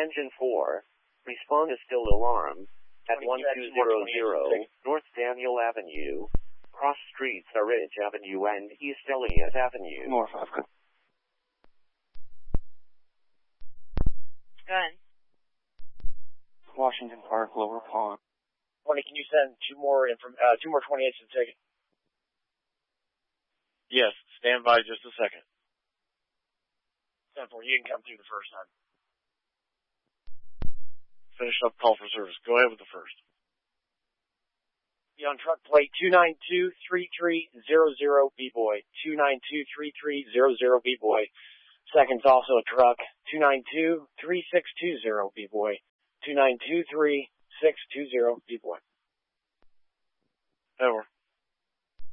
Engine 4, respond is still alarm at 1200 North Daniel Avenue. Cross streets are Ridge Avenue and East Elliott Avenue. North of. Gun. Washington Park, Lower Pond. 20, can you send two more 28s to the ticket? Yes, stand by just a second. 10-4, you can come through the first time. Finish up call for service. Go ahead with the first. Be on truck plate 2923300 B-Boy. 2923300 B-Boy. Second's also a truck. 2923620 B-Boy. 2923620 B-Boy. Over.